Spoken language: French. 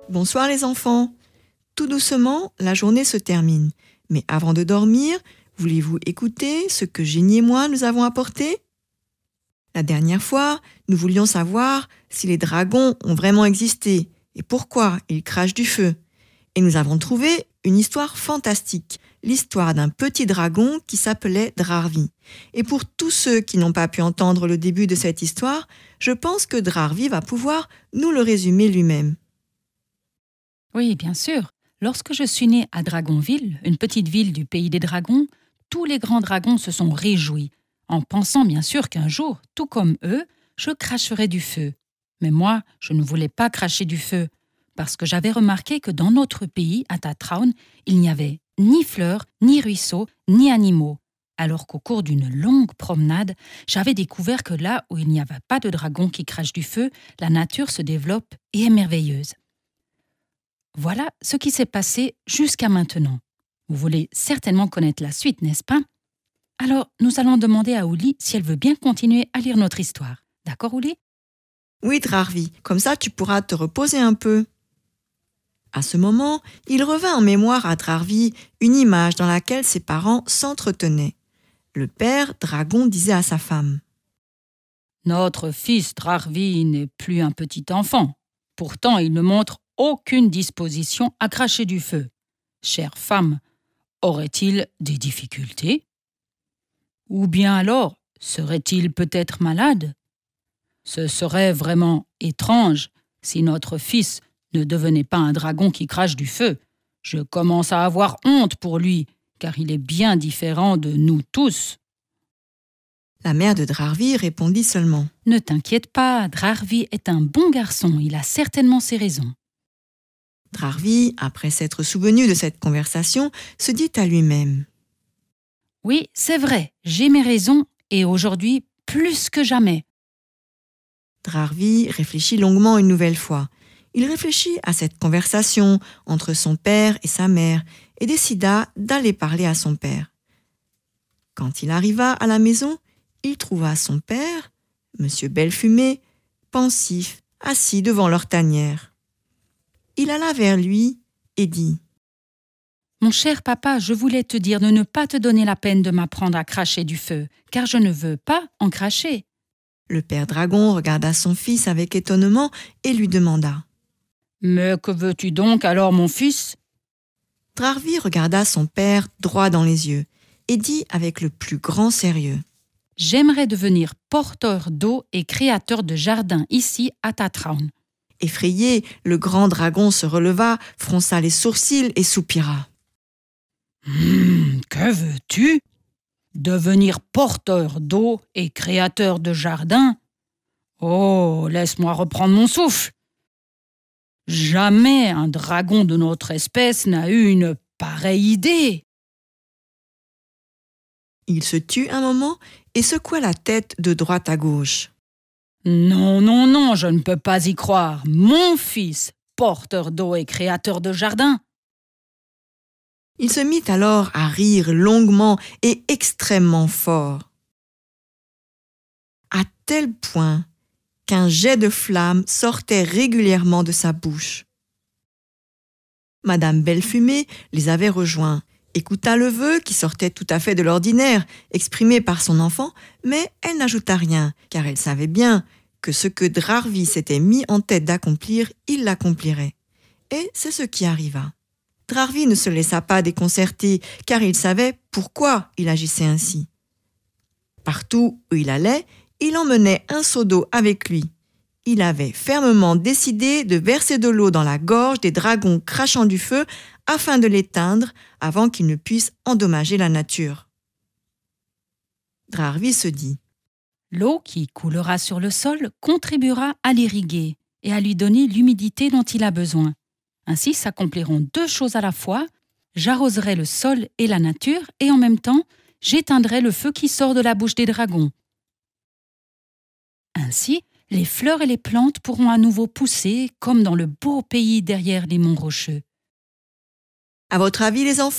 Bonsoir les enfants. Tout doucement, la journée se termine. Mais avant de dormir, voulez-vous écouter ce que Génie et moi nous avons apporté? La dernière fois, nous voulions savoir si les dragons ont vraiment existé et pourquoi ils crachent du feu. Et nous avons trouvé une histoire fantastique, l'histoire d'un petit dragon qui s'appelait Drarvi. Et pour tous ceux qui n'ont pas pu entendre le début de cette histoire, je pense que Drarvi va pouvoir nous le résumer lui-même. Oui, bien sûr. Lorsque je suis née à Dragonville, une petite ville du pays des dragons, tous les grands dragons se sont réjouis, en pensant bien sûr qu'un jour, tout comme eux, je cracherais du feu. Mais moi, je ne voulais pas cracher du feu, parce que j'avais remarqué que dans notre pays, à Tatraun, il n'y avait ni fleurs, ni ruisseaux, ni animaux. Alors qu'au cours d'une longue promenade, j'avais découvert que là où il n'y avait pas de dragon qui crache du feu, la nature se développe et est merveilleuse. Voilà ce qui s'est passé jusqu'à maintenant. Vous voulez certainement connaître la suite, n'est-ce pas? Alors, nous allons demander à Ouli si elle veut bien continuer à lire notre histoire. D'accord, Ouli? Oui, Drarvi, comme ça tu pourras te reposer un peu. À ce moment, il revint en mémoire à Drarvi une image dans laquelle ses parents s'entretenaient. Le père dragon disait à sa femme: Notre fils Drarvi n'est plus un petit enfant. Pourtant, il ne montre aucune disposition à cracher du feu. Chère femme, aurait-il des difficultés? Ou bien alors, serait-il peut-être malade? Ce serait vraiment étrange si notre fils ne devenait pas un dragon qui crache du feu. Je commence à avoir honte pour lui, car il est bien différent de nous tous. La mère de Drarvi répondit seulement: Ne t'inquiète pas, Drarvi est un bon garçon, il a certainement ses raisons. Drarvi, après s'être souvenu de cette conversation, se dit à lui-même: Oui, c'est vrai, j'ai mes raisons, et aujourd'hui, plus que jamais. Drarvi réfléchit longuement une nouvelle fois. Il réfléchit à cette conversation entre son père et sa mère et décida d'aller parler à son père. Quand il arriva à la maison, il trouva son père, Monsieur Bellefumé, pensif, assis devant leur tanière. Il alla vers lui et dit: Mon cher papa, je voulais te dire de ne pas te donner la peine de m'apprendre à cracher du feu, car je ne veux pas en cracher. Le père dragon regarda son fils avec étonnement et lui demanda: Mais que veux-tu donc alors, mon fils? Drarvi regarda son père droit dans les yeux et dit avec le plus grand sérieux: J'aimerais devenir porteur d'eau et créateur de jardins ici à Tatraun. Effrayé, le grand dragon se releva, fronça les sourcils et soupira. Que veux-tu? Devenir porteur d'eau et créateur de jardins? Oh, laisse-moi reprendre mon souffle. Jamais un dragon de notre espèce n'a eu une pareille idée. Il se tut un moment et secoua la tête de droite à gauche. Non, non, non, je ne peux pas y croire. Mon fils, porteur d'eau et créateur de jardin. Il se mit alors à rire longuement et extrêmement fort, à tel point qu'un jet de flamme sortait régulièrement de sa bouche. Madame Bellefumé les avait rejoints, écouta le vœu qui sortait tout à fait de l'ordinaire, exprimé par son enfant, mais elle n'ajouta rien, car elle savait bien que ce que Drarvi s'était mis en tête d'accomplir, il l'accomplirait. Et c'est ce qui arriva. Drarvi ne se laissa pas déconcerter, car il savait pourquoi il agissait ainsi. Partout où il allait, il emmenait un seau d'eau avec lui. Il avait fermement décidé de verser de l'eau dans la gorge des dragons crachant du feu afin de l'éteindre avant qu'ils ne puissent endommager la nature. Drarvi se dit: L'eau qui coulera sur le sol contribuera à l'irriguer et à lui donner l'humidité dont il a besoin. Ainsi s'accompliront deux choses à la fois. J'arroserai le sol et la nature et en même temps, j'éteindrai le feu qui sort de la bouche des dragons. Ainsi, les fleurs et les plantes pourront à nouveau pousser comme dans le beau pays derrière les monts rocheux. À votre avis, les enfants,